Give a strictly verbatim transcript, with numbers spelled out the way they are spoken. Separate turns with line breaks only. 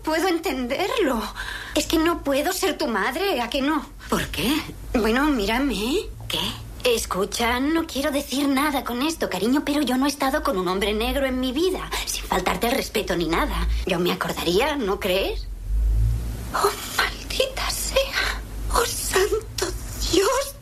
puedo entenderlo. Es que no puedo ser tu madre, ¿a que no?
¿Por qué?
Bueno, mírame.
¿Qué?
Escucha, no quiero decir nada con esto, cariño, pero yo no he estado con un hombre negro en mi vida, sin faltarte el respeto ni nada. Yo me acordaría, ¿no crees? Oh, maldita sea. Oh, santo Dios